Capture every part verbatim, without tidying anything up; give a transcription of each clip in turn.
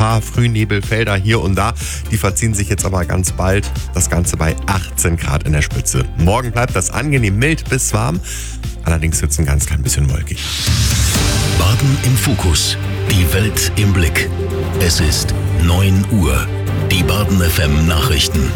paar Frühnebelfelder hier und da. Die verziehen sich jetzt aber ganz bald. Das Ganze bei achtzehn Grad in der Spitze. Morgen bleibt das angenehm mild bis warm. Allerdings wird es ein ganz klein bisschen wolkig. Baden im Fokus. Die Welt im Blick. Es ist neun Uhr. Die Baden F M Nachrichten.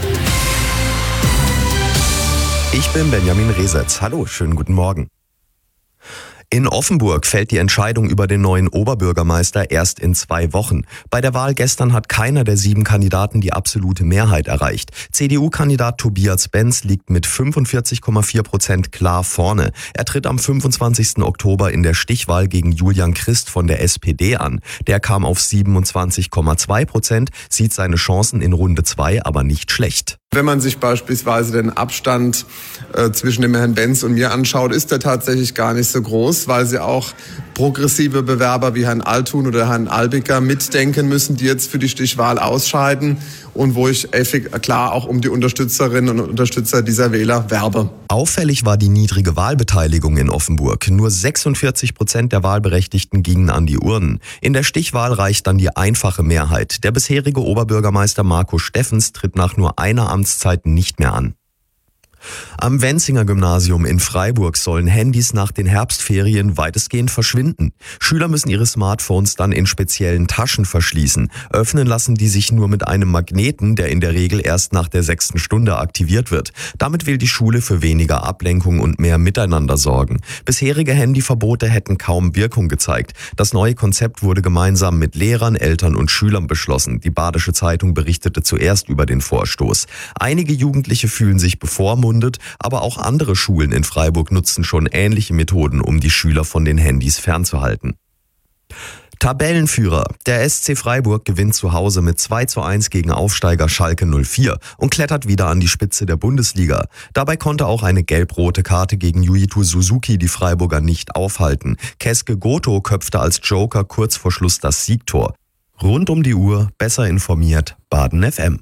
Ich bin Benjamin Resetz. Hallo, schönen guten Morgen. In Offenburg fällt die Entscheidung über den neuen Oberbürgermeister erst in zwei Wochen. Bei der Wahl gestern hat keiner der sieben Kandidaten die absolute Mehrheit erreicht. C D U-Kandidat Tobias Benz liegt mit fünfundvierzig Komma vier Prozent klar vorne. Er tritt am fünfundzwanzigsten Oktober in der Stichwahl gegen Julian Christ von der S P D an. Der kam auf siebenundzwanzig Komma zwei Prozent, sieht seine Chancen in Runde zwei aber nicht schlecht. Wenn man sich beispielsweise den Abstand äh, zwischen dem Herrn Benz und mir anschaut, ist der tatsächlich gar nicht so groß, weil sie auch progressive Bewerber wie Herrn Altun oder Herrn Albiker mitdenken müssen, die jetzt für die Stichwahl ausscheiden und wo ich klar auch um die Unterstützerinnen und Unterstützer dieser Wähler werbe. Auffällig war die niedrige Wahlbeteiligung in Offenburg. Nur sechsundvierzig Prozent der Wahlberechtigten gingen an die Urnen. In der Stichwahl reicht dann die einfache Mehrheit. Der bisherige Oberbürgermeister Marco Steffens tritt nach nur einer Amtszeit nicht mehr an. Am Wenzinger Gymnasium in Freiburg sollen Handys nach den Herbstferien weitestgehend verschwinden. Schüler müssen ihre Smartphones dann in speziellen Taschen verschließen. Öffnen lassen die sich nur mit einem Magneten, der in der Regel erst nach der sechsten Stunde aktiviert wird. Damit will die Schule für weniger Ablenkung und mehr Miteinander sorgen. Bisherige Handyverbote hätten kaum Wirkung gezeigt. Das neue Konzept wurde gemeinsam mit Lehrern, Eltern und Schülern beschlossen. Die Badische Zeitung berichtete zuerst über den Vorstoß. Einige Jugendliche fühlen sich bevormundet, aber auch andere Schulen in Freiburg nutzen schon ähnliche Methoden, um die Schüler von den Handys fernzuhalten. Tabellenführer. Der S C Freiburg gewinnt zu Hause mit zwei zu eins gegen Aufsteiger Schalke null vier und klettert wieder an die Spitze der Bundesliga. Dabei konnte auch eine gelb-rote Karte gegen Yuito Suzuki die Freiburger nicht aufhalten. Keske Goto köpfte als Joker kurz vor Schluss das Siegtor. Rund um die Uhr, besser informiert, Baden F M.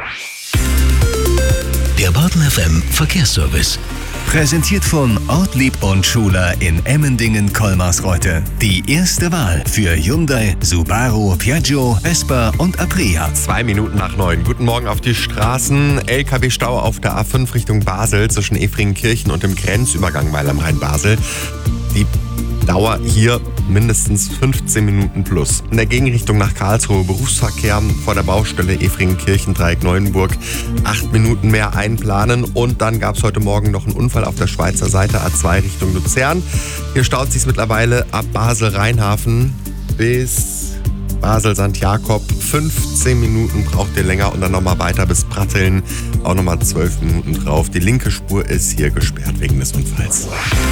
Der Baden F M Verkehrsservice. Präsentiert von Ortlieb und Schuler in Emmendingen-Kolmarsreuth. Die erste Wahl für Hyundai, Subaru, Piaggio, Vespa und Aprilia. Zwei Minuten nach neun. Guten Morgen auf die Straßen. L K W-Stau auf der A fünf Richtung Basel zwischen Efringenkirchen und dem Grenzübergang Weil am Rhein-Basel. Die Dauer hier mindestens fünfzehn Minuten plus. In der Gegenrichtung nach Karlsruhe Berufsverkehr vor der Baustelle Efringenkirchen Dreieck Neuenburg acht Minuten mehr einplanen. Und dann gab es heute Morgen noch einen Unfall auf der Schweizer Seite A zwei Richtung Luzern. Hier staut sich mittlerweile ab Basel-Rheinhafen bis Basel-Sankt Jakob. fünfzehn Minuten braucht ihr länger und dann nochmal weiter bis Pratteln. Auch nochmal zwölf Minuten drauf. Die linke Spur ist hier gesperrt wegen des Unfalls.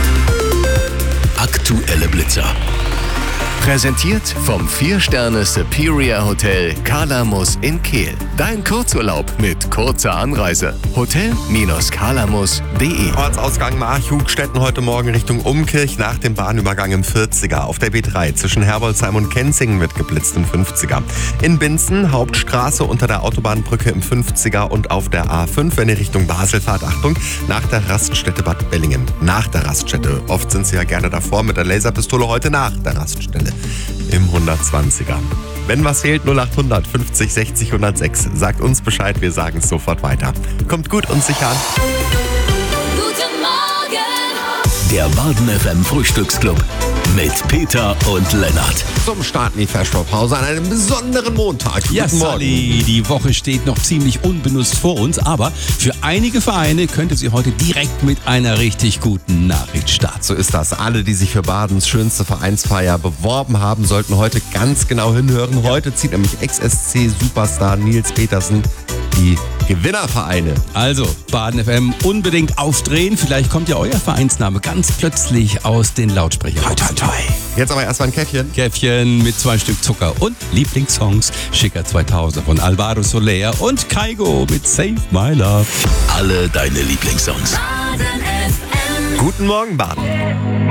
Aktuelle Blitzer. Präsentiert vom vier Sterne Superior Hotel Kalamus in Kehl. Dein Kurzurlaub mit kurzer Anreise. Hotel Kalamus punkt de. Ortsausgang Marchhugstetten heute Morgen Richtung Umkirch nach dem Bahnübergang im vierziger. Auf der B drei zwischen Herbolzheim und Kenzingen wird geblitzt im fünfziger. In Binzen Hauptstraße unter der Autobahnbrücke im fünfziger und auf der A fünf, wenn ihr Richtung Basel fahrt, Achtung, nach der Raststätte Bad Bellingen. Nach der Raststätte. Oft sind sie ja gerne davor mit der Laserpistole, heute nach der Raststelle im hundertzwanziger. Wenn was fehlt, null achthundert fünfzig sechzig hundertsechs. Sagt uns Bescheid, wir sagen es sofort weiter. Kommt gut und sicher an. Guten Morgen! Der Baden F M Frühstücksclub mit Peter und Lennart. Zum Start in die Feststoffpause an einem besonderen Montag. Ja, Guten Morgen. Sally, die Woche steht noch ziemlich unbenutzt vor uns, aber für einige Vereine könnte sie heute direkt mit einer richtig guten Nachricht starten. So ist das. Alle, die sich für Badens schönste Vereinsfeier beworben haben, sollten heute ganz genau hinhören. Heute zieht nämlich Ex-S C-Superstar Nils Petersen die Gewinnervereine. Also, Baden F M unbedingt aufdrehen. Vielleicht kommt ja euer Vereinsname ganz plötzlich aus den Lautsprechern. Toi, toi, toi. Jetzt aber erstmal ein Käffchen. Käffchen mit zwei Stück Zucker und Lieblingssongs. Schicker zweitausend von Alvaro Soler und Kaigo mit Save My Love. Alle deine Lieblingssongs. Baden F M. Guten Morgen, Baden.